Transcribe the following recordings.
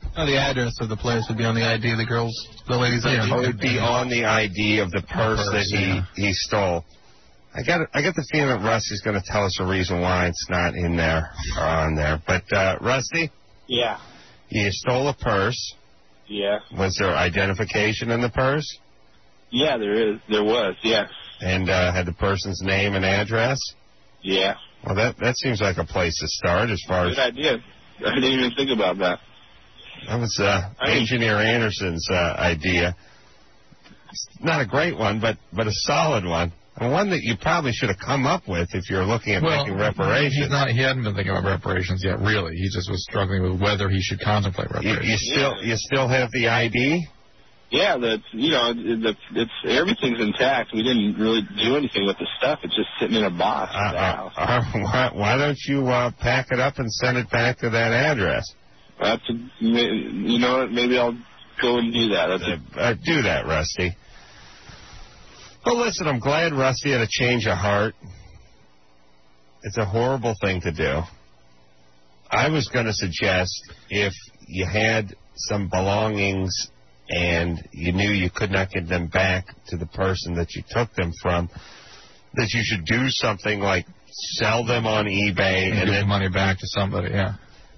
Oh, the address of the place would be on the ID of the lady's ID. Oh, it would be on the ID of the purse that he stole. I got the feeling that Rusty's going to tell us a reason why it's not in there or on there. But, Rusty? Yeah. You stole a purse. Yeah. Was there identification in the purse? Yeah, there was, yes. And had the person's name and address? Yeah. Well, that seems like a place to start as far as... Good idea. I didn't even think about that. That was Engineer Anderson's idea. It's not a great one, but a solid one. And one that you probably should have come up with if you're looking at making reparations. He hadn't been thinking about reparations yet, really. He just was struggling with whether he should contemplate reparations. You still have the ID? Yeah, it's everything's intact. We didn't really do anything with the stuff. It's just sitting in a box at the house. Why don't you pack it up and send it back to that address? You know what? Maybe I'll go and do that. Do that, Rusty. Well, listen, I'm glad Rusty had a change of heart. It's a horrible thing to do. I was going to suggest if you had some belongings and you knew you could not get them back to the person that you took them from, that you should do something like sell them on eBay and give then the money back to somebody, yeah.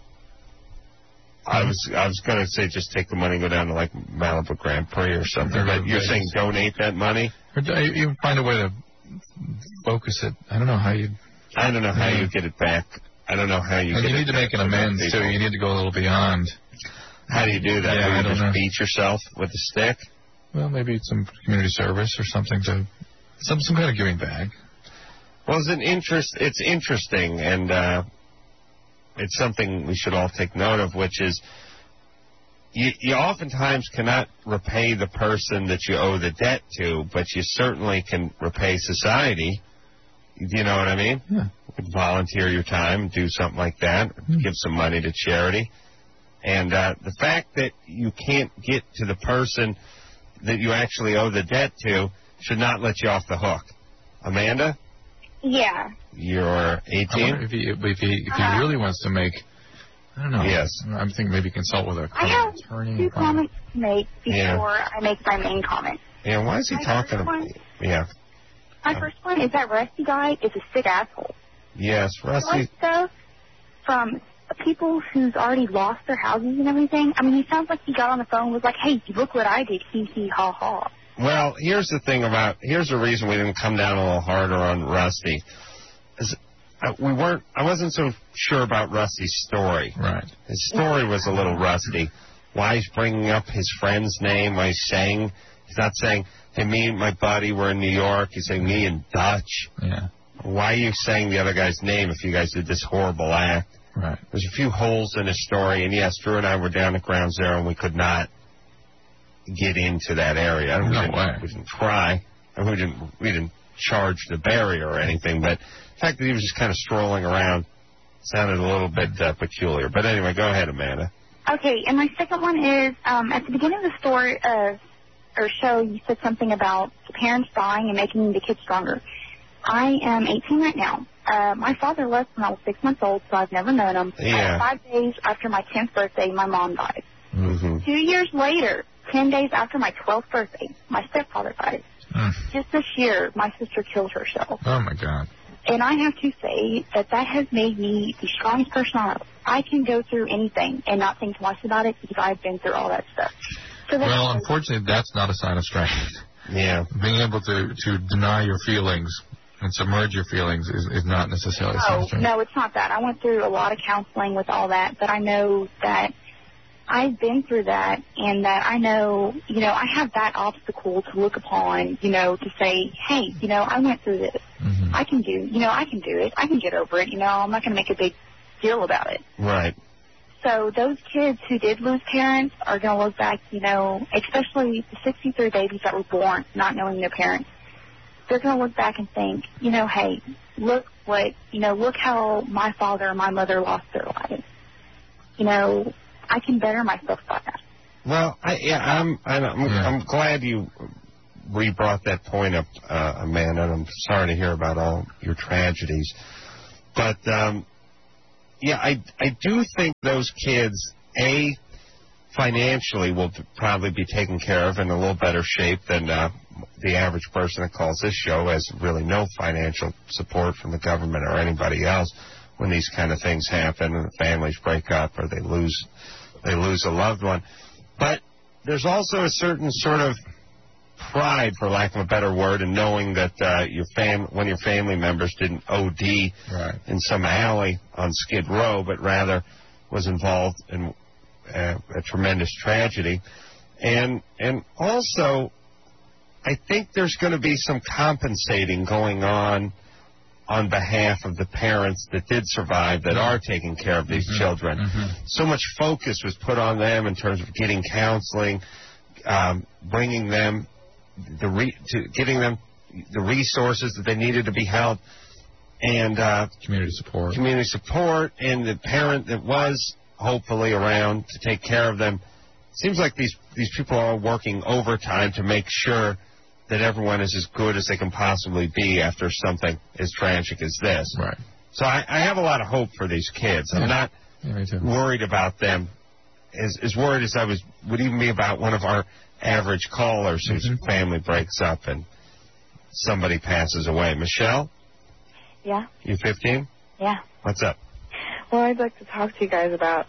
I was going to say just take the money and go down to, like, Malibu Grand Prix or something, but you're saying donate that money? Or you find a way to focus it. I don't know how you get it back. I don't know how you get it back. You need to make an amends, too. You need to go a little beyond. How do you do that? Yeah, do you just beat yourself with a stick? Well, maybe some community service or something to some kind of giving back. Well, it's interesting, and it's something we should all take note of, which is you oftentimes cannot repay the person that you owe the debt to, but you certainly can repay society. Do you know what I mean? Yeah. You could volunteer your time, do something like that, give some money to charity. And the fact that you can't get to the person that you actually owe the debt to should not let you off the hook. Amanda? Yeah. You're 18? If he really wants to make, I don't know. Yes. I'm thinking maybe consult with a I have attorney. 2 comments to make before I make my main comment. Yeah, why is he talking about... Yeah. My first one is that Rusty guy is a sick asshole. Yes, Rusty... He likes stuff from people who's already lost their houses and everything. I mean, he sounds like he got on the phone and was like, hey, look what I did, hee hee ha ha. Well, here's the reason we didn't come down a little harder on Rusty. I wasn't so sure about Rusty's story. Right. His story was a little rusty. Why he's bringing up his friend's name? Why he's not saying, hey, me and my buddy were in New York. He's saying me and Dutch. Yeah. Why are you saying the other guy's name if you guys did this horrible act? Right. There's a few holes in his story, and yes, Drew and I were down at Ground Zero, and we could not get into that area. We didn't try, and we didn't charge the barrier or anything, but the fact that he was just kind of strolling around sounded a little bit peculiar. But anyway, go ahead, Amanda. Okay, and my second one is, at the beginning of the story, or show, you said something about the parents dying and making the kids stronger. I am 18 right now. My father left when I was 6 months old, so I've never known him. Yeah. 5 days after my 10th birthday, my mom died. Mm-hmm. 2 years later, 10 days after my 12th birthday, my stepfather died. Just this year, my sister killed herself. Oh, my God. And I have to say that has made me the strongest person on earth. I can go through anything and not think twice about it because I've been through all that stuff. So well, unfortunately, that's not a sign of strength. Yeah. Being able to deny your feelings and submerge your feelings is not necessarily a sign of strength. No, it's not that. I went through a lot of counseling with all that, but I know that I've been through that, and that I know, I have that obstacle to look upon, to say, hey, I went through this. Mm-hmm. I can do it. I can get over it. I'm not going to make a big deal about it. Right. So those kids who did lose parents are going to look back, especially the 63 babies that were born not knowing their parents. They're going to look back and think, hey, look how my father and my mother lost their lives. I can better myself by that. Well, I'm glad you re-brought that point up, Amanda, and I'm sorry to hear about all your tragedies. But, I do think those kids, financially will probably be taken care of in a little better shape than the average person that calls this show, has really no financial support from the government or anybody else when these kind of things happen and the families break up or they lose a loved one. But there's also a certain sort of pride, for lack of a better word, in knowing that when your family members didn't OD in some alley on Skid Row, but rather was involved in a tremendous tragedy. And also, I think there's going to be some compensating going on behalf of the parents that did survive, that are taking care of these children. So much focus was put on them in terms of getting counseling, bringing them getting them the resources that they needed to be helped, and community support, and the parent that was hopefully around to take care of them. Seems like these people are working overtime to make sure that everyone is as good as they can possibly be after something as tragic as this. Right. So I have a lot of hope for these kids. I'm not worried about them as worried as I would even be about one of our average callers whose family breaks up and somebody passes away. Michelle? Yeah? You 15? Yeah. What's up? Well, I'd like to talk to you guys about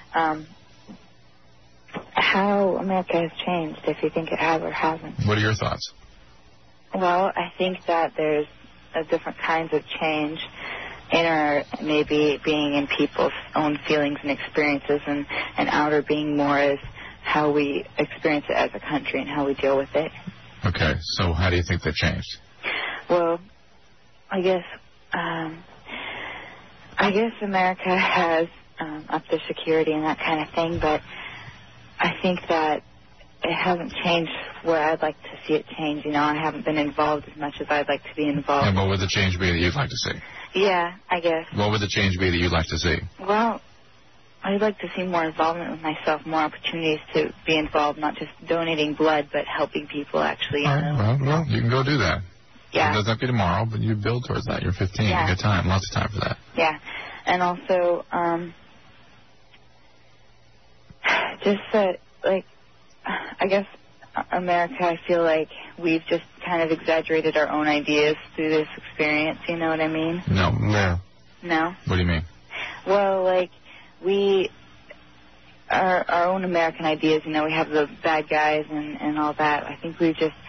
how America has changed, if you think it has or hasn't. What are your thoughts? Well, I think that there's different kinds of change, inner maybe being in people's own feelings and experiences, and outer being more as how we experience it as a country and how we deal with it. Okay, so how do you think that changed? Well, I guess America has upped their security and that kind of thing, but I think that it hasn't changed where I'd like to see it change. You know, I haven't been involved as much as I'd like to be involved. And what would the change be that you'd like to see? Yeah, I guess. What would the change be that you'd like to see? Well, I'd like to see more involvement with myself, more opportunities to be involved, not just donating blood, but helping people actually. All right, well, you can go do that. Yeah. It doesn't have to be tomorrow, but you build towards that. You're 15. Yeah. You got time, lots of time for that. Yeah. And also, just that, like, I guess America, I feel like we've just kind of exaggerated our own ideas through this experience, you know what I mean? No. No? What do you mean? Well, like, our own American ideas, you know, we have the bad guys and all that. I think we've just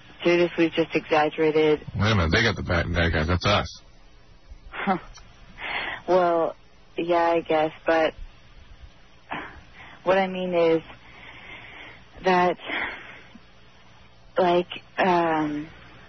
exaggerated. Wait a minute, they got the bad guys, that's us. Huh. Well, yeah, I guess, but what I mean is that, like, I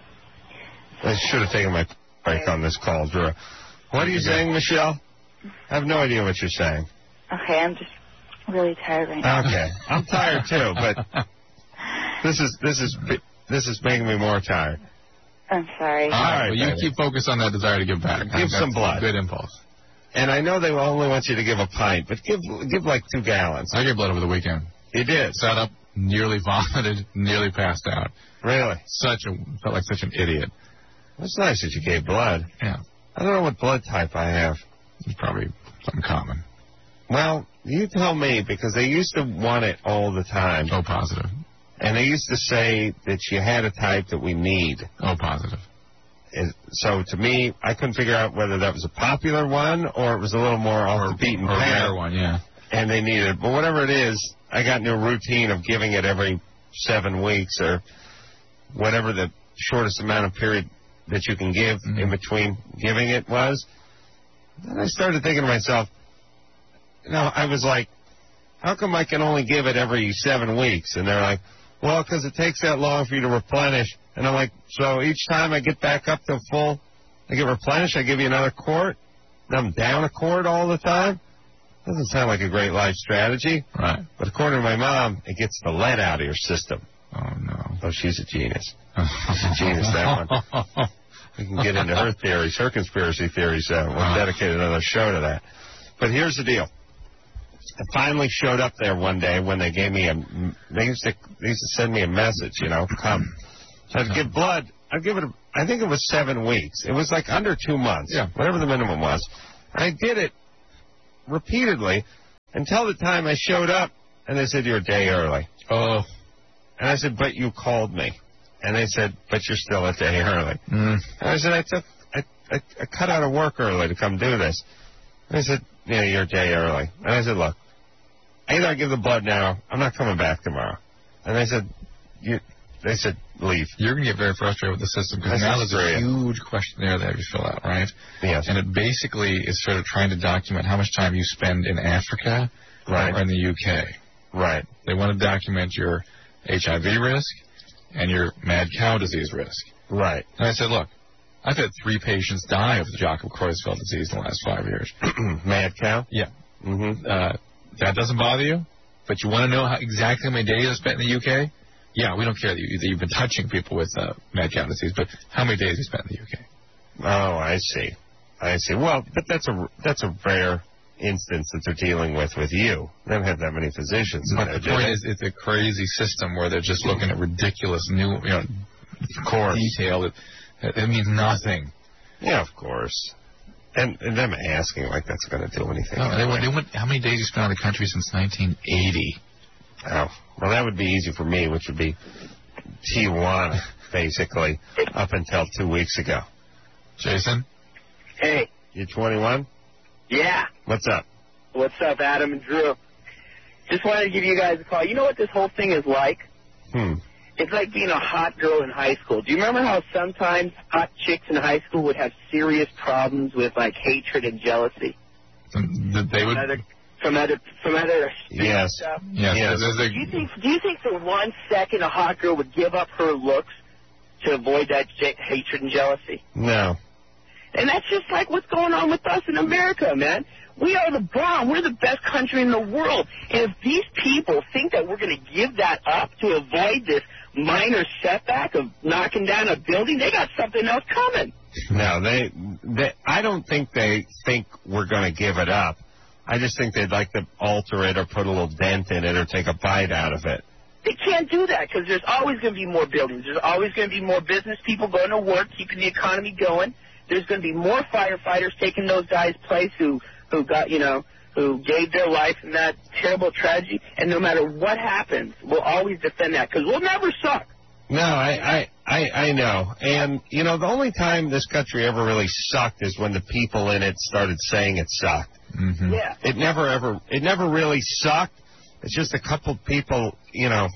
should have taken my break on this call, Drew. What are you saying, Michelle? I have no idea what you're saying. Okay, I'm just really tired right now. Okay, I'm tired too, but this is making me more tired. I'm sorry. All right, well, you keep focused on that desire to give back. Give some blood. Good impulse. And I know they only want you to give a pint, but give like 2 gallons. I gave blood over the weekend. You did? Sat up, nearly vomited, nearly passed out. Really? Felt like such an idiot. It's nice that you gave blood. Yeah. I don't know what blood type I have. It's probably something common. Well, you tell me, because they used to want it all the time. Oh, positive. And they used to say that you had a type that we need. Oh, positive. So to me, I couldn't figure out whether that was a popular one or it was a little more off the beaten path. Or a rare one, yeah. And they needed it. But whatever it is, I got into a routine of giving it every 7 weeks or whatever the shortest amount of period that you can give in between giving it was. Then I started thinking to myself, I was like, how come I can only give it every 7 weeks? And they're like, well, because it takes that long for you to replenish. And I'm like, so each time I get back up to full, I get replenished, I give you another quart? And I'm down a quart all the time? Doesn't sound like a great life strategy. Right. But according to my mom, it gets the lead out of your system. Oh, no. Oh, she's a genius. She's a genius, that one. We can get into her theories, her conspiracy theories. We'll dedicate another show to that. But here's the deal. I finally showed up there one day when they gave me they used to send me a message, come. So I'd give blood. I'd give it, I think it was 7 weeks. It was like under 2 months. Yeah. Whatever the minimum was. I did it repeatedly until the time I showed up And they said, you're a day early. Oh. And I said, but you called me. And they said, but you're still a day early. And I said, I cut out of work early to come do this. And they said, yeah, you're a day early. And I said, look, either I give the blood now, I'm not coming back tomorrow. And they said, leave. You're going to get very frustrated with the system because now there's a huge questionnaire they have you fill out, right? Yes. And it basically is sort of trying to document how much time you spend in Africa or in the UK. Right. They want to document your HIV risk and your mad cow disease risk. Right. And I said, look, I've had 3 patients die of the Jakob-Creutzfeldt disease in the last 5 years. Mad cow? Yeah. That doesn't bother you? But you want to know exactly how many days I spent in the UK? Yeah, we don't care that you've been touching people with mad cow disease, but how many days you spent in the UK? Oh, I see. Well, but that's a rare instance that they're dealing with you. They don't have that many physicians. But the point is, it's a crazy system where they're just looking at ridiculous new, detail. It means nothing. Yeah, of course. And them asking like that's going to do anything. No, they want how many days you spent out of the country since 1980. Oh, well, that would be easy for me, which would be Tijuana, basically, up until 2 weeks ago. Jason? Hey. You 21? Yeah. What's up? What's up, Adam and Drew? Just wanted to give you guys a call. You know what this whole thing is like? It's like being a hot girl in high school. Do you remember how sometimes hot chicks in high school would have serious problems with, like, hatred and jealousy? They would... From other yes. stuff? Yes. Do you think for 1 second a hot girl would give up her looks to avoid that hatred and jealousy? No. And that's just like what's going on with us in America, man. We are the bomb. We're the best country in the world. And if these people think that we're going to give that up to avoid this minor setback of knocking down a building, they got something else coming. No, I don't think they think we're going to give it up. I just think they'd like to alter it or put a little dent in it or take a bite out of it. They can't do that because there's always going to be more buildings. There's always going to be more business people going to work, keeping the economy going. There's going to be more firefighters taking those guys' place who got, who gave their life in that terrible tragedy. And no matter what happens, we'll always defend that because we'll never suck. No, I know. And, the only time this country ever really sucked is when the people in it started saying it sucked. Mm-hmm. Yeah. It never really sucked. It's just a couple people, Canada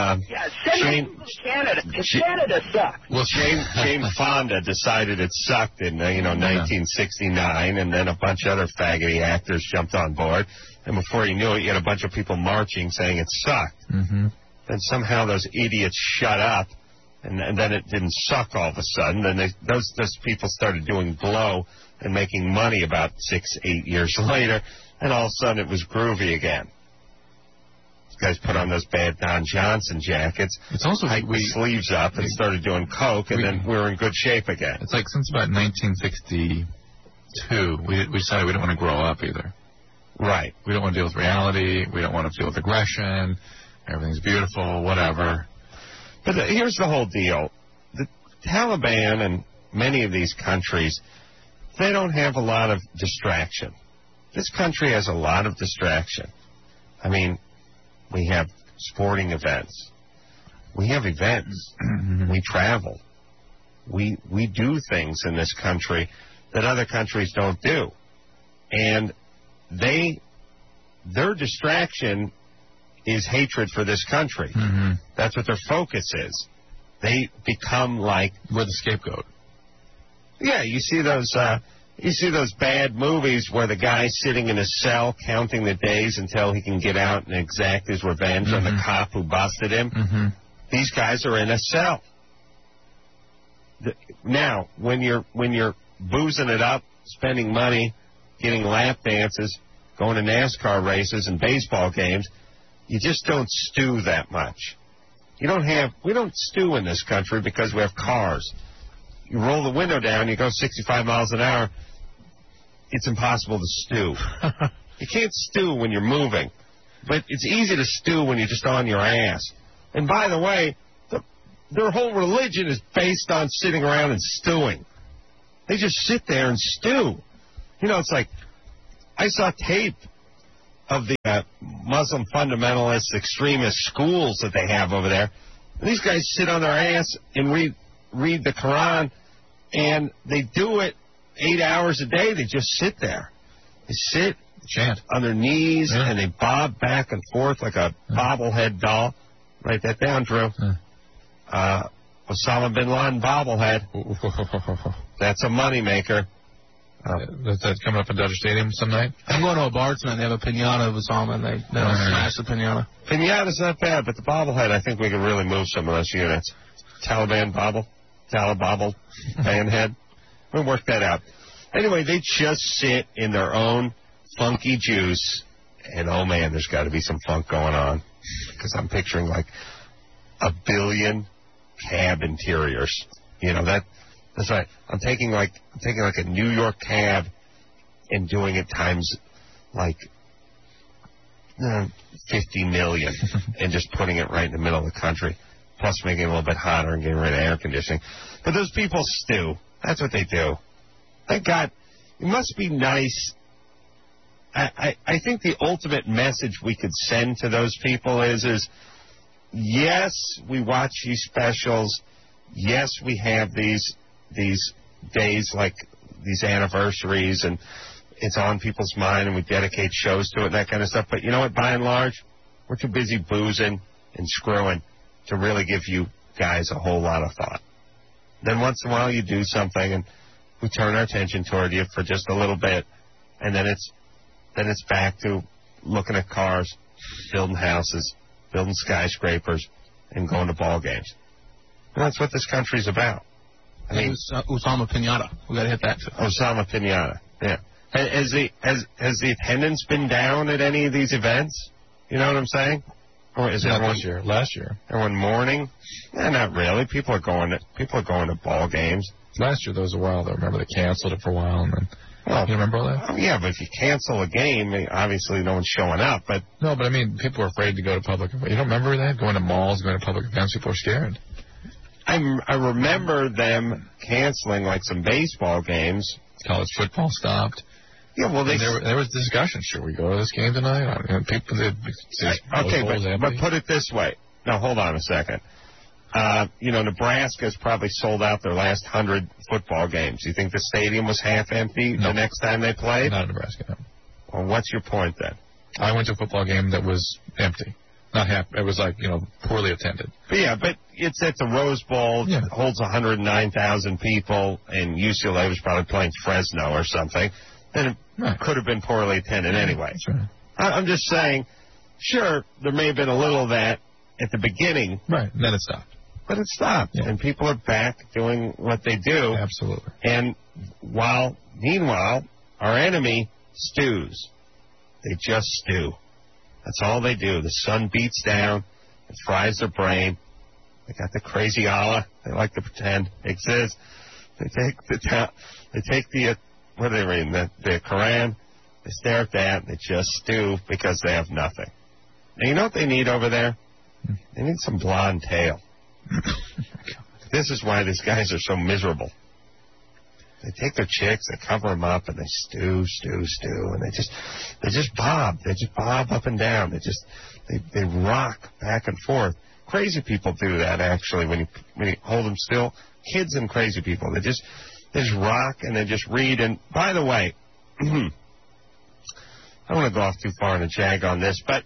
sucks. Well, Jane Fonda decided it sucked in, 1969, and then a bunch of other faggoty actors jumped on board. And before you knew it, you had a bunch of people marching saying it sucked. Mm-hmm. Then somehow those idiots shut up, and then it didn't suck all of a sudden. Then those people started doing blow and making money about 6-8 years later, and all of a sudden it was groovy again. Guys put on those bad Don Johnson jackets. It's also hiked the sleeves up and started doing coke, and then we were in good shape again. It's like since about 1962, we decided we don't want to grow up either. Right. We don't want to deal with reality. We don't want to deal with aggression. Everything's beautiful, whatever. But here's the whole deal. The Taliban and many of these countries, they don't have a lot of distraction. This country has a lot of distraction. I mean, we have sporting events. We have events. We travel. We do things in this country that other countries don't do. And their distraction is hatred for this country. Mm-hmm. That's what their focus is. They become like... We're the scapegoat. Yeah, you see those bad movies where the guy's sitting in a cell counting the days until he can get out and exact his revenge on the cop who busted him. Mm-hmm. These guys are in a cell. Now, when you're boozing it up, spending money, getting lap dances, going to NASCAR races and baseball games, you just don't stew that much. We don't stew in this country because we have cars. You roll the window down, you go 65 miles an hour, it's impossible to stew. You can't stew when you're moving, but it's easy to stew when you're just on your ass. And by the way, their whole religion is based on sitting around and stewing. They just sit there and stew. It's like, I saw tape of the Muslim fundamentalist extremist schools that they have over there. And these guys sit on their ass and read the Quran, and they do it 8 hours a day. They just sit there. They sit, chant on their knees, and they bob back and forth like a bobblehead doll. Write that down, Drew. Osama bin Laden bobblehead. That's a moneymaker. That's coming up in Dodger Stadium some night? I'm going to a bar tonight. They have a piñata of Osama, and they smash the piñata. Piñata's not bad, but the bobblehead, I think we could really move some of those units. Taliban band head. We'll work that out. Anyway, they just sit in their own funky juice, and oh man, there's got to be some funk going on, because I'm picturing like 1 billion cab interiors. You know, that's right. I'm taking like a New York cab and doing it times like 50 million and just putting it right in the middle of the country, plus making it a little bit hotter and getting rid of air conditioning. But those people stew. That's what they do. Thank God. It must be nice. I think the ultimate message we could send to those people is yes, we watch these specials. Yes, we have these days like these anniversaries, and it's on people's mind, and we dedicate shows to it and that kind of stuff. But you know what? By and large, we're too busy boozing and screwing to really give you guys a whole lot of thought. Then once in a while you do something, and we turn our attention toward you for just a little bit, and then it's back to looking at cars, building houses, building skyscrapers, and going to ball games. And that's what this country's about. I mean, Osama Piñata. We got to hit that too. Osama Piñata. Yeah. Has the attendance been down at any of these events? You know what I'm saying? Or is not this year? Last year. Everyone mourning? Not really. People are going to ball games. Last year there was a while though. Remember they canceled it for a while, and then you remember all that? Yeah, but if you cancel a game, obviously no one's showing up. But no, but I mean, people are afraid to go to public events. You don't remember that? Going to malls, going to public events, people are scared. I remember them canceling like some baseball games. College football stopped. Yeah, well, there was discussion. Should we go to this game tonight? People did. But put it this way. Now, hold on a second. Nebraska's probably sold out their last 100 football games. You think the stadium was half empty the next time they played? Not in Nebraska, no. Well, what's your point then? I went to a football game that was empty. Not half. It was like, poorly attended. But it's at the Rose Bowl. Yeah. It holds 109,000 people, and UCLA was probably playing Fresno or something. Then it could have been poorly attended anyway. Right. I'm just saying, sure, there may have been a little of that at the beginning. Right, and then it stopped. But it stopped, and people are back doing what they do. Absolutely. And meanwhile, our enemy stews. They just stew. That's all they do. The sun beats down. It fries their brain. They got the crazy Allah. They like to pretend exists. They take the what are they reading? The Quran. They stare at that. They just stew because they have nothing. And you know what they need over there? They need some blonde tail. This is why these guys are so miserable. They take their chicks, they cover them up, and they stew, and they just bob. They just bob up and down. They rock back and forth. Crazy people do that actually when you hold them still. Kids and crazy people, they just rock and they just read. And by the way, I don't want to go off too far in a jag on this, but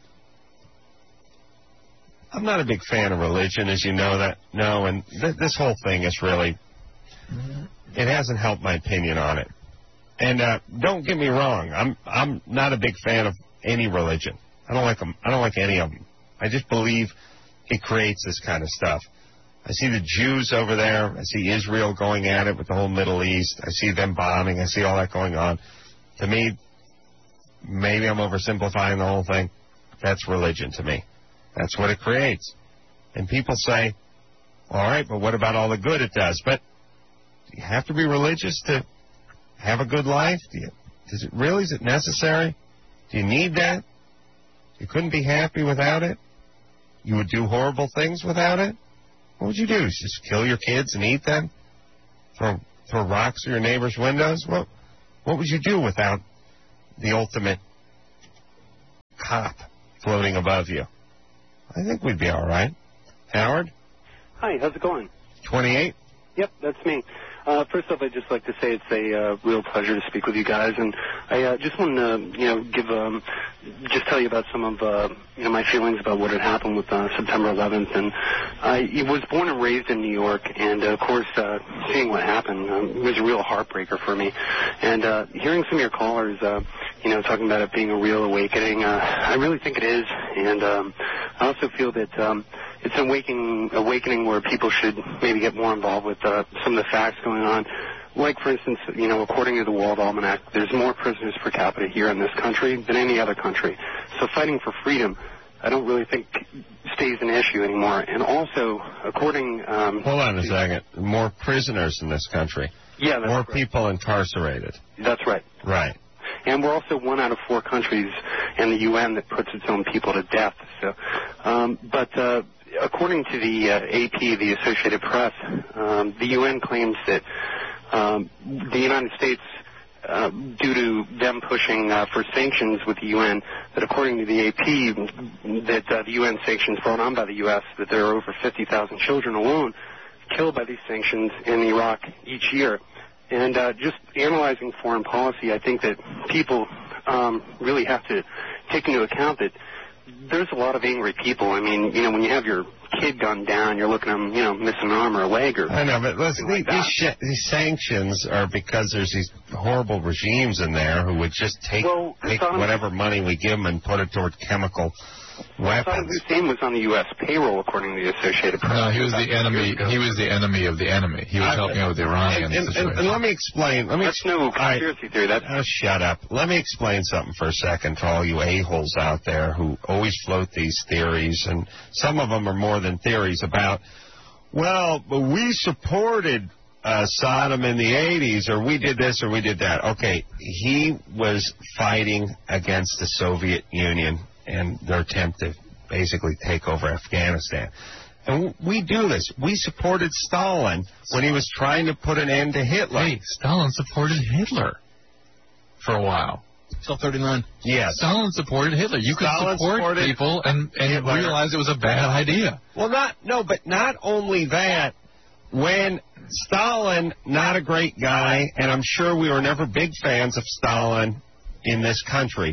I'm not a big fan of religion, as you know that. No, and this whole thing is really. It hasn't helped my opinion on it. And don't get me wrong, I'm not a big fan of any religion. I don't like them. I don't like any of them. I just believe it creates this kind of stuff. I see the Jews over there. I see Israel going at it with the whole Middle East. I see them bombing. I see all that going on. To me, maybe I'm oversimplifying the whole thing. That's religion to me. That's what it creates. And people say, all right, but what about all the good it does? But do you have to be religious to have a good life? Is it necessary? Do you need that? You couldn't be happy without it? You would do horrible things without it? What would you do? Just kill your kids and eat them? Throw rocks through your neighbor's windows? What would you do without the ultimate cop floating above you. I think we'd be all right. Howard? Hi, how's it going? 28? Yep, that's me. First off, I'd just like to say it's a real pleasure to speak with you guys, and I just want to, just tell you about some of, my feelings about what had happened with September 11th. And I was born and raised in New York, and of course, seeing what happened was a real heartbreaker for me. And hearing some of your callers, talking about it being a real awakening, I really think it is. And I also feel that it's an awakening where people should maybe get more involved with some of the facts going on. Like, for instance, according to the World Almanac, there's more prisoners per capita here in this country than any other country. So fighting for freedom, I don't really think stays an issue anymore. And also, according... Hold on a second. More prisoners in this country. Yeah, that's more right. People incarcerated. That's right. Right. And we're also 1 out of 4 countries in the UN that puts its own people to death. So, according to the AP, the Associated Press, the UN claims that the United States, due to them pushing for sanctions with the UN, that according to the AP, that the UN sanctions brought on by the U.S., that there are over 50,000 children alone killed by these sanctions in Iraq each year. And just analyzing foreign policy, I think that people really have to take into account that there's a lot of angry people. I mean, when you have your kid gunned down, you're looking at them, missing an arm or a leg or... I know, but listen, like these sanctions are because there's these horrible regimes in there who would just take whatever money we give them and put it toward chemical weapons. Saddam Hussein was on the U.S. payroll, according to the Associated Press. No, he was the enemy. He was the enemy of the enemy. He was helping out with the Iranians. And let me explain. That's no conspiracy theory. Shut up. Let me explain something for a second to all you a-holes out there who always float these theories, and some of them are more than theories about, well, we supported Saddam in the 80s, or we did this or we did that. Okay, he was fighting against the Soviet Union and their attempt to basically take over Afghanistan. And we do this. We supported Stalin when he was trying to put an end to Hitler. Hey, Stalin supported Hitler for a while. Till 39. Yes. Stalin supported Hitler. You could support people and realize it was a bad idea. Well, but not only that, when Stalin, not a great guy, and I'm sure we were never big fans of Stalin in this country,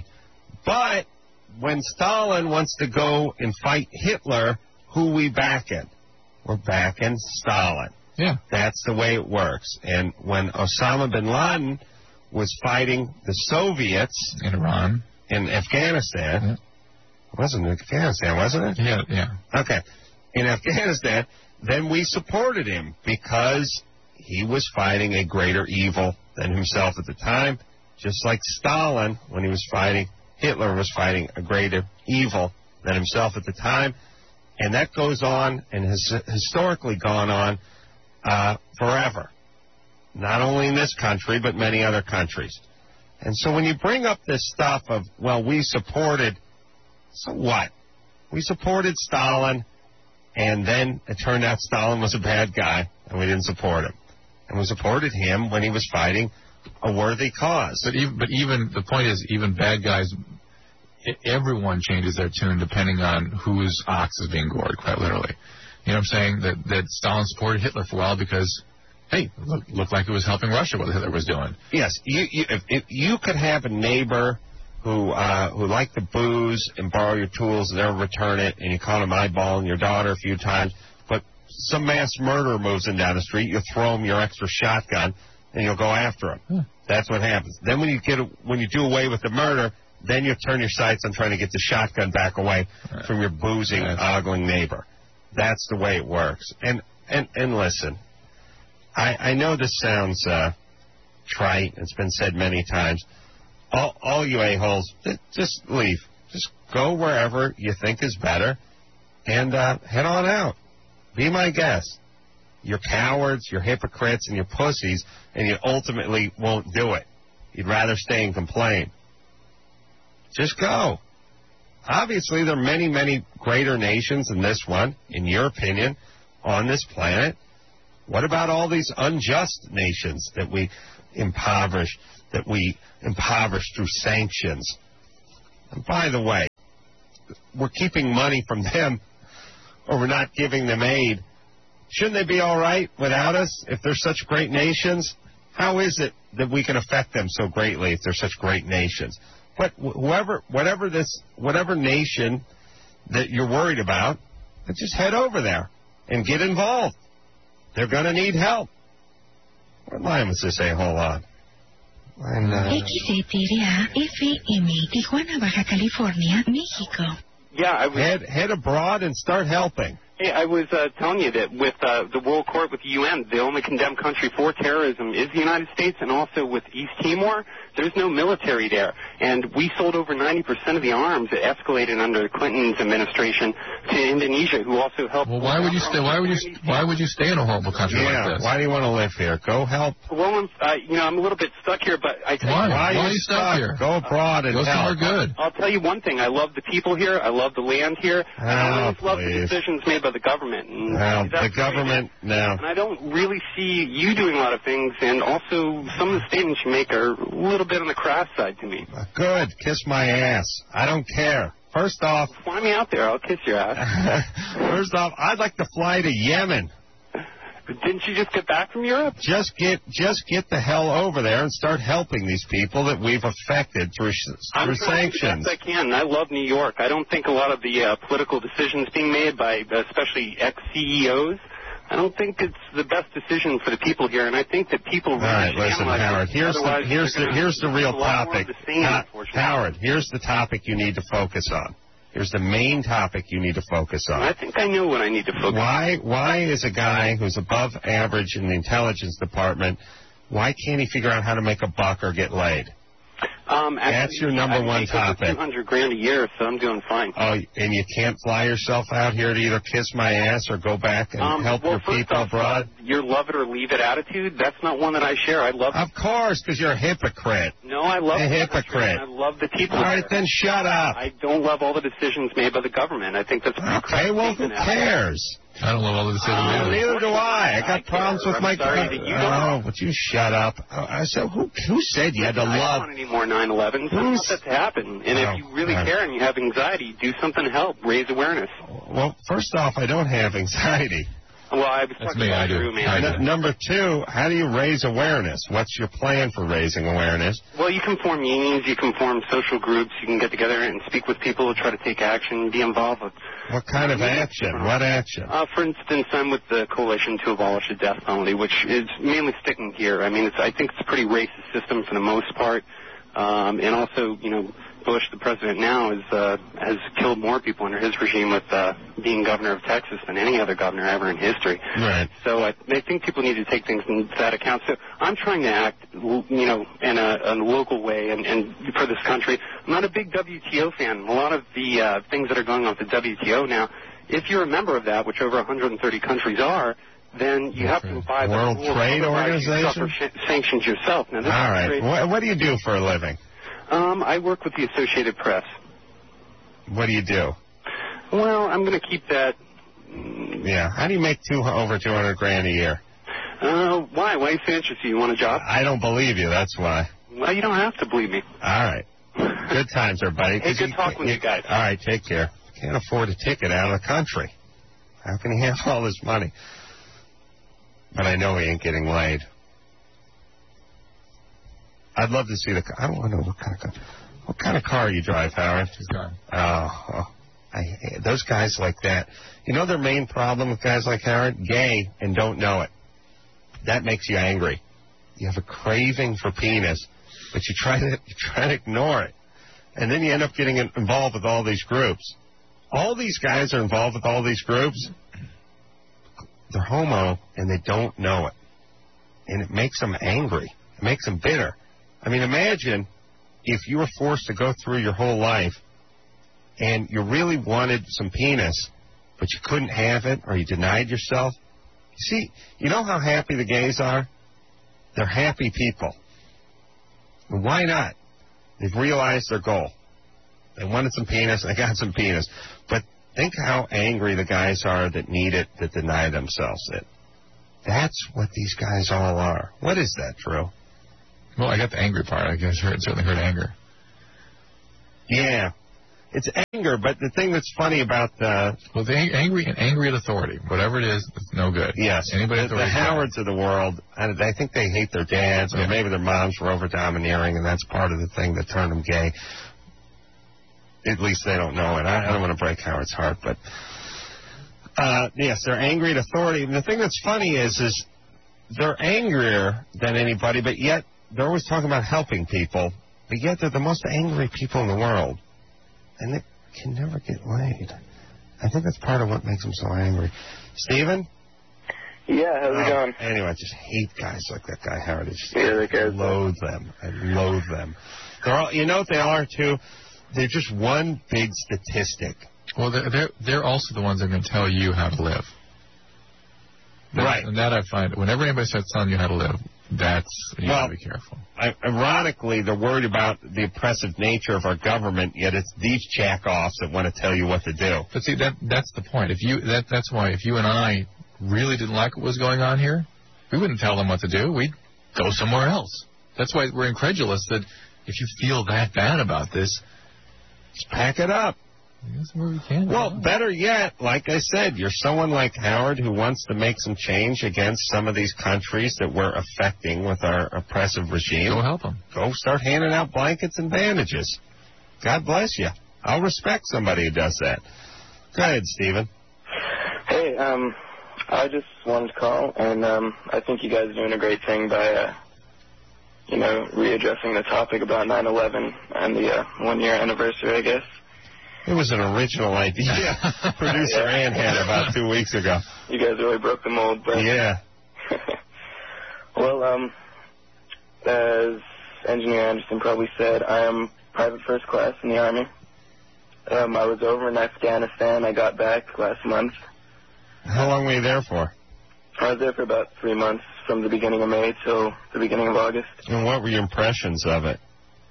but when Stalin wants to go and fight Hitler, who we backing? We're backing Stalin. Yeah. That's the way it works. And when Osama bin Laden was fighting the Soviets in Iran, in Afghanistan, it wasn't in Afghanistan, wasn't it? Yeah. Okay. In Afghanistan, then we supported him because he was fighting a greater evil than himself at the time, just like Stalin, when he was fighting Hitler, was fighting a greater evil than himself at the time. And that goes on and has historically gone on forever. Not only in this country, but many other countries. And so when you bring up this stuff of, well, we supported, so what? We supported Stalin, and then it turned out Stalin was a bad guy, and we didn't support him. And we supported him when he was fighting a worthy cause. But even the point is, even bad guys, everyone changes their tune depending on whose ox is being gored, quite literally. You know what I'm saying? That Stalin supported Hitler for a while because, hey, looked like it was helping Russia, what Hitler was doing. Yes, if you could have a neighbor who liked to booze and borrow your tools and never return it, and you caught him eyeballing your daughter a few times, but some mass murderer moves in down the street, you throw him your extra shotgun, and you'll go after him. That's what happens. Then when you do away with the murder, then you turn your sights on trying to get the shotgun back away from your boozing, ogling neighbor. That's the way it works. And listen, I know this sounds trite. It's been said many times. All you a-holes, just leave. Just go wherever you think is better and head on out. Be my guest. You're cowards, you're hypocrites, and you're pussies, and you ultimately won't do it. You'd rather stay and complain. Just go. Obviously, there are many, many greater nations than this one, in your opinion, on this planet. What about all these unjust nations that we impoverish through sanctions? And by the way, we're keeping money from them or we're not giving them aid, shouldn't they be all right without us if they're such great nations? How is it that we can affect them so greatly if they're such great nations? But whatever nation that you're worried about, just head over there and get involved. They're going to need help. What line was this a-hole on? XETRA FM, Tijuana, Baja California, México. Yeah, I was... Head abroad and start helping. Hey, I was telling you that with the World Court with the UN, the only condemned country for terrorism is the United States, and also with East Timor, there's no military there. And we sold over 90% of the arms that escalated under Clinton's administration to Indonesia, who also helped... Well, why would you stay? Why would you stay in a horrible country like this? Why do you want to live here? Go help. Well, I'm a little bit stuck here, but I tell you... Why are you stuck here? Go abroad and help. Go somewhere good. I'll tell you one thing. I love the people here. I love the land here. And I always love the decisions made by the government. And the government, no. And I don't really see you doing a lot of things, and also some of the statements you make are a little bit on the crass side to me. Good. Kiss my ass. I don't care. First off... Fly me out there. I'll kiss your ass. First off, I'd like to fly to Yemen. Didn't you just get back from Europe? Just get the hell over there and start helping these people that we've affected through sanctions. Yes, I can. I love New York. I don't think a lot of the political decisions being made by especially ex-CEOs, I don't think it's the best decision for the people here, and I think that people really... All right, listen, Howard, here's the real topic. Howard, here's the topic you need to focus on. Here's the main topic you need to focus on. I think I know what I need to focus on. Why is a guy who's above average in the intelligence department, why can't he figure out how to make a buck or get laid? That's your number one topic. $200,000 a year, so I'm doing fine. Oh, and you can't fly yourself out here to either kiss my ass or go back and help your people abroad? Your love it or leave it attitude, that's not one that I share. I love... Of course, because you're a hypocrite. No, I love... A hypocrite. I love the people. All right, then shut up. I don't love all the decisions made by the government. I think that's... Okay, well, who cares? I don't love all the decisions. Neither do I. I got problems with my... Would you shut up? I said, who said you had to love... I don't want any more 9/11s. I want that to happen. And if you really care and you have anxiety, do something to help. Raise awareness. Well, first off, I don't have anxiety. Well, I was talking about you, man. Number two, how do you raise awareness? What's your plan for raising awareness? Well, you can form unions, you can form social groups, you can get together and speak with people, try to take action, be involved with... What kind of action? What action? For instance, I'm with the Coalition to Abolish the Death Penalty, which is mainly sticking here. I mean, I think it's a pretty racist system for the most part. And also, Bush, the president now, has killed more people under his regime with being governor of Texas than any other governor ever in history. Right. So I think people need to take things into that account. So I'm trying to act, in a local way and for this country. I'm not a big WTO fan. A lot of the things that are going on with the WTO now, if you're a member of that, which over 130 countries are, then you have to abide by World Trade Organization? Sanctions yourself. Now, all right. What do you do for a living? I work with the Associated Press. What do you do? Well, I'm going to keep that. Yeah. How do you make over $200,000 a year? Why? Why are you so interested? You want a job? I don't believe you. That's why. Well, you don't have to believe me. All right. Good times, everybody. Hey, good talking with you guys. All right. Take care. Can't afford a ticket out of the country. How can he have all this money? But I know he ain't getting laid. I'd love to see I don't know what kind of car you drive, Howard. Those guys like that. You know their main problem with guys like Howard? Gay and don't know it. That makes you angry. You have a craving for penis, but you try to ignore it, and then you end up getting involved with all these groups. All these guys are involved with all these groups. They're homo and they don't know it, and it makes them angry. It makes them bitter. I mean, imagine if you were forced to go through your whole life and you really wanted some penis, but you couldn't have it or you denied yourself. See, you know how happy the gays are? They're happy people. And why not? They've realized their goal. They wanted some penis, they got some penis. But think how angry the guys are that need it, that deny themselves it. That's what these guys all are. What is that, Drew? Well, I got the angry part. I guess it certainly heard anger. Yeah. It's anger, but the thing that's funny about angry at authority, whatever it is, it's no good. Yes. Anybody the Howards of the world, I think they hate their dads, or maybe their moms were over-domineering, and that's part of the thing that turned them gay. At least they don't know it. I don't want to break Howard's heart, but yes, they're angry at authority. And the thing that's funny is they're angrier than anybody, but yet they're always talking about helping people, but yet they're the most angry people in the world. And they can never get laid. I think that's part of what makes them so angry. Steven? Yeah, how's it going? Anyway, I just hate guys like that guy, Howard. I loathe them. I loathe them. They're all, you know what they are, too? They're just one big statistic. Well, they're also the ones that are going to tell you how to live. Right. And that I find, whenever anybody starts telling you how to live, you got to be careful. Ironically, they're worried about the oppressive nature of our government, yet it's these jack-offs that want to tell you what to do. But see, that's the point. That's why if you and I really didn't like what was going on here, we wouldn't tell them what to do. We'd go somewhere else. That's why we're incredulous that if you feel that bad about this, just pack it up. That's where we can. Well, better yet, like I said, you're someone like Howard who wants to make some change against some of these countries that we're affecting with our oppressive regime. Go help them. Go start handing out blankets and bandages. God bless you. I'll respect somebody who does that. Go ahead, Stephen. Hey, I just wanted to call, and I think you guys are doing a great thing by, readdressing the topic about 9/11 and the 1-year anniversary, I guess. It was an original idea. Producer Ann had about 2 weeks ago. You guys really broke the mold, but... Yeah. Well, as Engineer Anderson probably said, I am private first class in the Army. I was over in Afghanistan. I got back last month. How long were you there for? I was there for about 3 months, from the beginning of May till the beginning of August. And what were your impressions of it?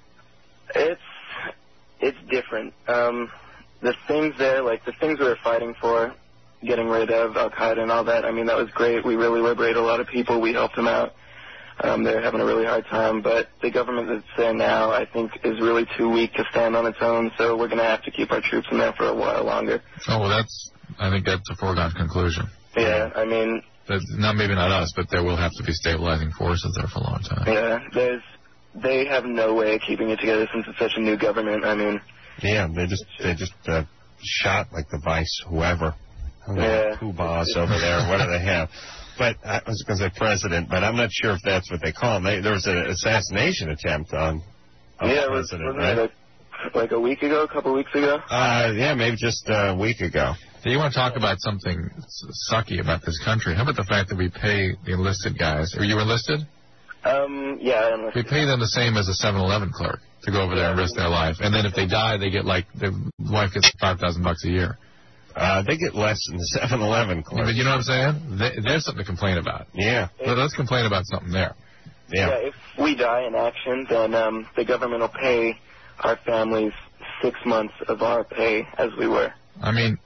It's different. The things there, like the things we were fighting for, getting rid of Al-Qaeda and all that, I mean, that was great. We really liberated a lot of people. We helped them out. They're having a really hard time. But the government that's there now, I think, is really too weak to stand on its own, so we're going to have to keep our troops in there for a while longer. Oh, well, I think that's a foregone conclusion. Yeah, I mean... maybe not us, but there will have to be stabilizing forces there for a long time. Yeah, they have no way of keeping it together since it's such a new government. I mean... Yeah, they just shot like the vice whoever. Who boss over there, what do they have? But I was going to say president, but I'm not sure if that's what they call him. There was an assassination attempt on the president, right? Like a week ago, a couple of weeks ago? Maybe just a week ago. So you want to talk about something sucky about this country? How about the fact that we pay the enlisted guys? Are you enlisted? Yeah, I'm enlisted. We pay them the same as a 7-Eleven clerk to go over there and risk their life. And then if they die, they get the wife gets $5,000 a year. They get less than the 7-Eleven clerk. Yeah, but you know what I'm saying? There's something to complain about. Yeah. Let's complain about something there. Yeah, if we die in action, then the government will pay our families 6 months of our pay as we were. I mean,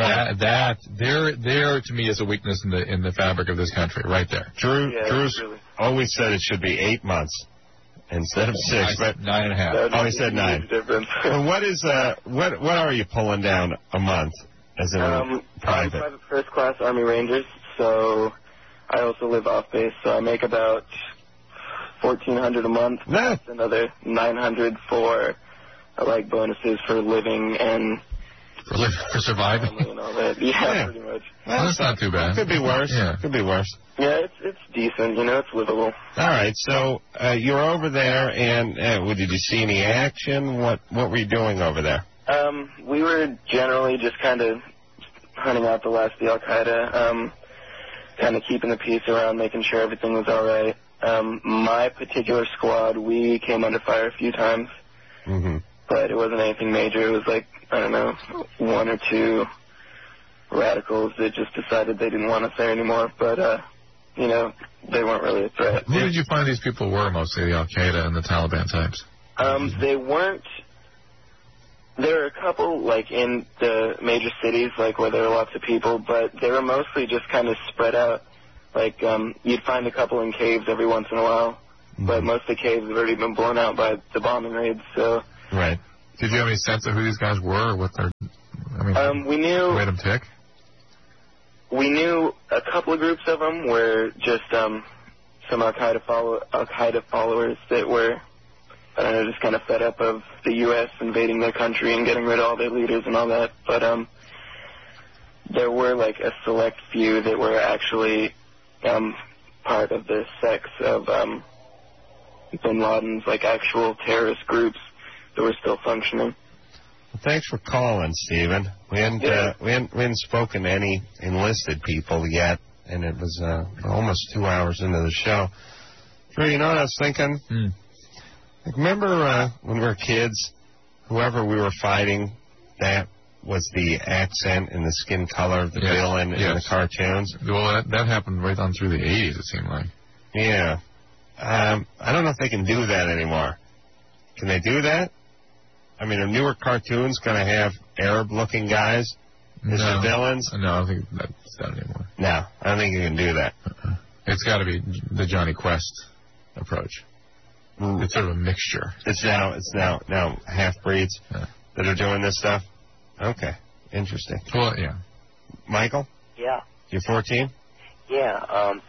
there to me is a weakness in the fabric of this country, right there. Drew's always said it should be 8 months instead of 6, but 9.5. Oh, he said 9. Well, what are you pulling down a month as a private? I'm private first class Army Rangers, so I also live off base, so I make about $1,400 a month. That's another $900 for bonuses for living and for surviving. And all that. Yeah, pretty much. Well, that's not too bad. Could be worse. Yeah. Could be worse. Yeah, it's decent. It's livable. All right. So you're over there, and did you see any action? What were you doing over there? We were generally just kind of hunting out the last of the Al-Qaeda, kind of keeping the peace around, making sure everything was all right. My particular squad, we came under fire a few times, but it wasn't anything major. It was I don't know, 1 or 2 radicals that just decided they didn't want us there anymore, but, they weren't really a threat. Who did you find these people were, mostly the Al-Qaeda and the Taliban types? They weren't. There were a couple, in the major cities, where there were lots of people, but they were mostly just kind of spread out. You'd find a couple in caves every once in a while, but most of the caves have already been blown out by the bombing raids, so... Right. Did you have any sense of who these guys were or what their... we knew... Made them tick? We knew a couple of groups of them were just some Al-Qaeda followers that were, I don't know, just kind of fed up of the U.S. invading their country and getting rid of all their leaders and all that. But there were like a select few that were actually part of the sects of bin Laden's like actual terrorist groups that were still functioning. Well, thanks for calling, Stephen. We hadn't spoken to any enlisted people yet, and it was almost 2 hours into the show. Drew, you know what I was thinking? Like, remember when we were kids, whoever we were fighting, that was the accent and the skin color of the villain in the cartoons? Well, that happened right on through the 80s, it seemed like. Yeah. I don't know if they can do that anymore. Can they do that? I mean, are newer cartoons going to have Arab-looking guys as the villains? No, I don't think that's done anymore. No, I don't think you can do that. It's got to be the Johnny Quest approach. It's sort of a mixture. It's now half-breeds that are doing this stuff? Okay, interesting. Well, yeah. Michael? Yeah. You're 14? Yeah,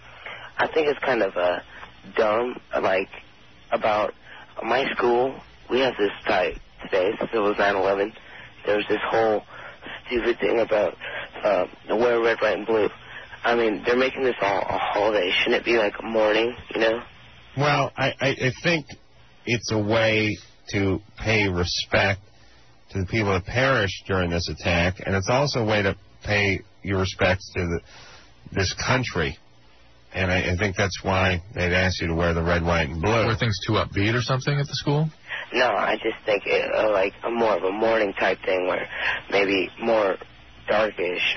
I think it's kind of dumb, like, about my school. We have this type today, since it was 9/11. There was this whole stupid thing about wear red, white, and blue. I mean, they're making this all a holiday. Shouldn't it be like a mourning, you know? Well, I think it's a way to pay respect to the people that perished during this attack, and it's also a way to pay your respects to this country. And I think that's why they'd ask you to wear the red, white, and blue. Were things too upbeat or something at the school? No, I just think like a more of a mourning type thing where maybe more darkish.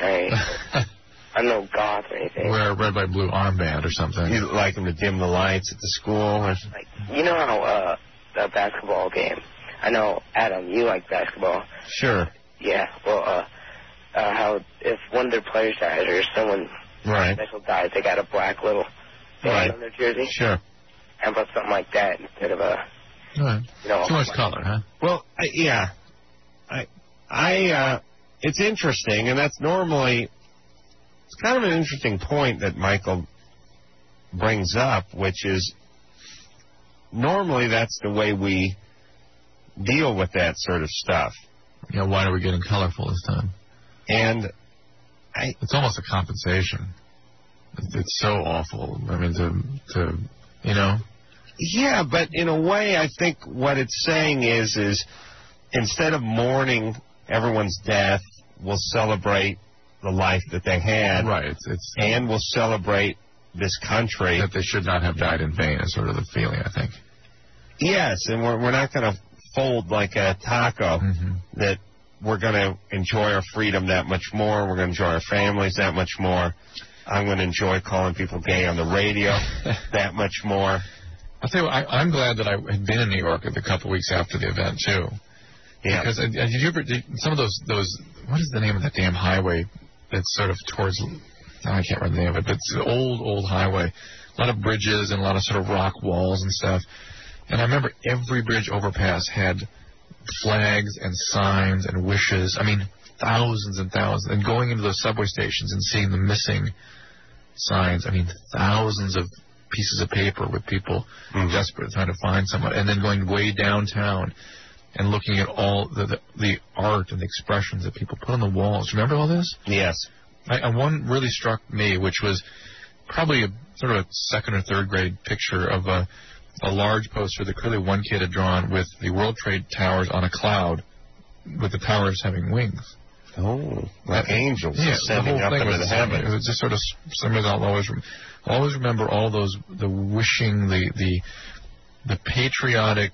I'm no goth or anything. Wear a red, white, blue armband or something. You'd like them to dim the lights at the school? Or... Like, you know how the basketball game, I know, Adam, you like basketball. Sure. Yeah, well, how if one of their players dies or someone special dies, they got a black little thing on their jersey? Sure. How about something like that instead of a... Right. You know, too much color, huh? Well, yeah. It's interesting, and that's normally... It's kind of an interesting point that Michael brings up, which is normally that's the way we deal with that sort of stuff. Yeah, why are we getting colorful this time? And it's almost a compensation. It's so awful. I mean, to you know... Yeah, but in a way, I think what it's saying is instead of mourning everyone's death, we'll celebrate the life that they had. Right. And we'll celebrate this country. That they should not have died in vain is sort of the feeling, I think. Yes, and we're not going to fold like a taco that we're going to enjoy our freedom that much more. We're going to enjoy our families that much more. I'm going to enjoy calling people gay on the radio that much more. I'll tell you what, I'm glad that I had been in New York a couple weeks after the event, too. Yeah. Because some of those, what is the name of that damn highway that's sort of towards, I can't remember the name of it, but it's an old highway. A lot of bridges and a lot of sort of rock walls and stuff. And I remember every bridge overpass had flags and signs and wishes. I mean, thousands and thousands. And going into those subway stations and seeing the missing signs, I mean, thousands of pieces of paper with people desperate trying to find someone, and then going way downtown and looking at all the art and the expressions that people put on the walls. Remember all this? Yes. And one really struck me, which was probably a sort of a second or third grade picture of a large poster that clearly one kid had drawn with the World Trade Towers on a cloud with the towers having wings. Oh, like angels ascending up into the heavens. It was just sort of something I'll always remember all those, the wishing, the patriotic,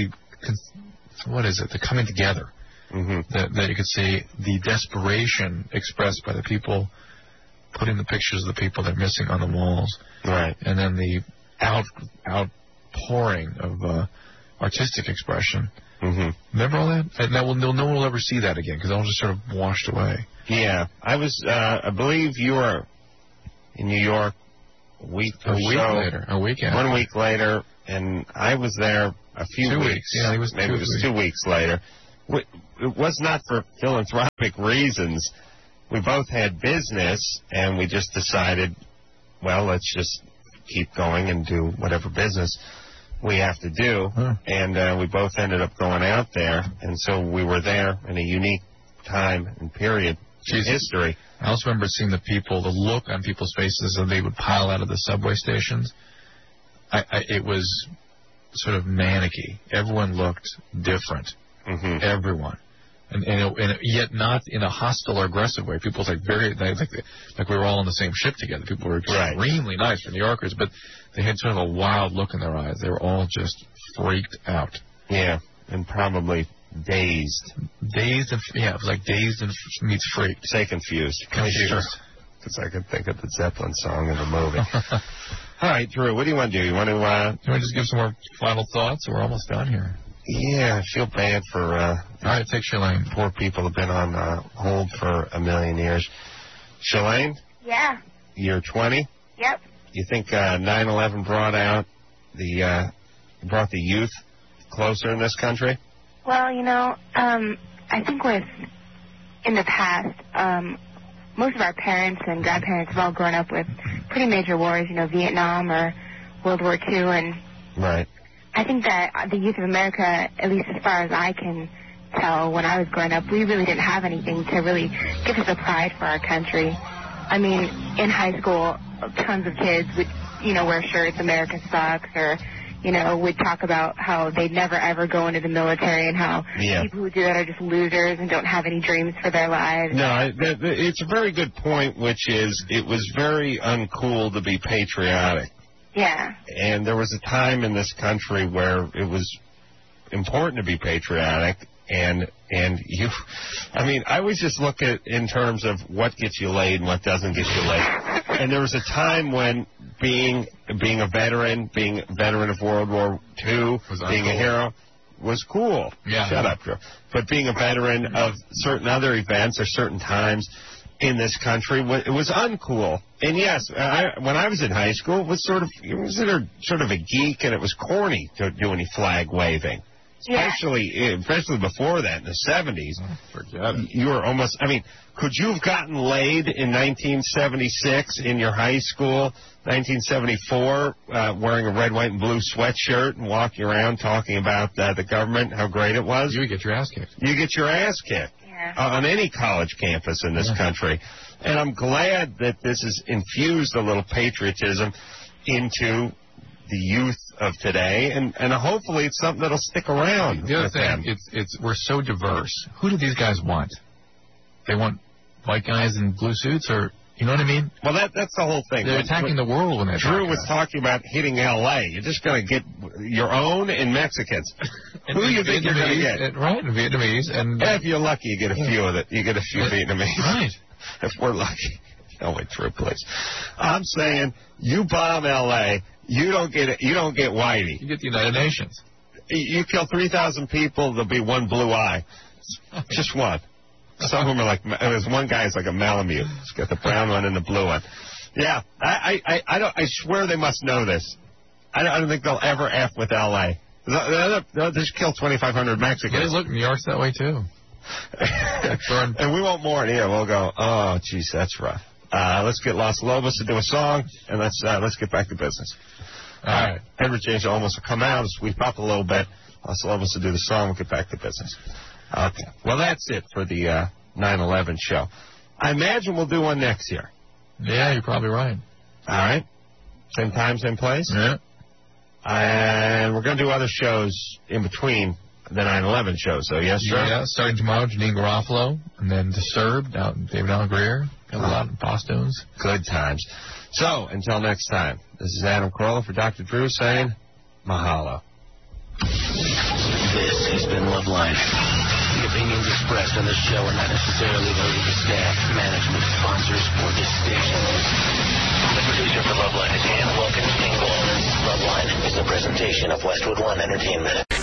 what is it, the coming together that you could see, the desperation expressed by the people putting the pictures of the people they're missing on the walls. Right. And then the outpouring of artistic expression. Remember all that? No one will ever see that again because it all just sort of washed away. Yeah. I believe you were in New York a week later. 1 week later, and I was there a few 2 weeks. weeks. Yeah, maybe it was 2 weeks later. it was not for philanthropic reasons. We both had business, and we just decided, well, let's just keep going and do whatever business we have to do. And we both ended up going out there, and so we were there in a unique time and period in history. I also remember seeing the look on people's faces as they would pile out of the subway stations. It was sort of manicky. Everyone looked different. Everyone. And yet not in a hostile or aggressive way. People like we were all on the same ship together. People were extremely nice for New Yorkers, but they had sort of a wild look in their eyes. They were all just freaked out. Yeah, and probably dazed. It was like dazed and meets freaked. Say confused. Because I could think of the Zeppelin song in the movie. All right, Drew, what do you want to do? You want to just give some more final thoughts? We're almost done here. Yeah, I feel bad for all right, take Shalane. Poor people have been on hold for a million years. Shalane? Yeah. You're 20? Yep. You think 9/11 brought the youth closer in this country? Well, I think in the past, most of our parents and grandparents have all grown up with pretty major wars, Vietnam or World War II, and right. I think that the youth of America, at least as far as I can tell, when I was growing up, we really didn't have anything to really give us a pride for our country. I mean, in high school, tons of kids would, wear shirts, America sucks, or, would talk about how they'd never, ever go into the military and how people who do that are just losers and don't have any dreams for their lives. No, it's a very good point, which is it was very uncool to be patriotic. Yeah. And there was a time in this country where it was important to be patriotic, and I always just look at in terms of what gets you laid and what doesn't get you laid. And there was a time when being a veteran of World War II, being a hero, was cool. Yeah. Shut up, Drew. But being a veteran of certain other events or certain times in this country, it was uncool. And yes, when I was in high school, it was considered sort of a geek, and it was corny to do any flag waving. Especially before that, in the 70s. Forget it. You were almost, could you have gotten laid in 1976 in your high school, 1974, wearing a red, white, and blue sweatshirt and walking around talking about the government, how great it was? You would get your ass kicked. You get your ass kicked. On any college campus in this country. And I'm glad that this has infused a little patriotism into the youth of today, and hopefully it's something that'll stick around. The other thing, we're so diverse. Who do these guys want? They want white guys in blue suits, or you know what I mean? Well, that's the whole thing. They're attacking the world when they Drew was talking about hitting L.A. You're just going to get your own and Mexicans. And who do you think you're going to get? Right, Vietnamese. And if you're lucky, you get a few of it. You get a few Vietnamese. Right. If we're lucky. Oh, wait, Drew, please. I'm saying you bomb L.A., you don't get Whitey. You get the United Nations. You kill 3,000 people, there'll be one blue eye. Just one. Some of them are there's one guy who's like a Malamute. He's got the brown one and the blue one. Yeah, I swear they must know this. I don't think they'll ever F with L.A. They'll just kill 2,500 Mexicans. Yeah, look, New York's that way, too. And we want more. Yeah, we'll go, oh, geez, that's rough. Let's get Los Lobos to do a song, and let's get back to business. All right. Edward James almost will come out, sweep up a little bit. Los Lobos to do the song, we'll get back to business. Okay. Well, that's it for the 9/11 show. I imagine we'll do one next year. Yeah, you're probably right. All right. Same time, same place? Yeah. And we're going to do other shows in between the 9/11 show, so yes, sir? Yeah, starting tomorrow, Janine Garofalo, and then Disturbed, David Allen Greer, got a lot of Boston's. Good times. So, until next time, this is Adam Carolla for Dr. Drew saying, mahalo. This has been Loveline. The opinions expressed on this show are not necessarily those of the staff, management, sponsors, or this station. The producer for Loveline is Ann Wilkins Dingwall. Loveline is a presentation of Westwood One Entertainment.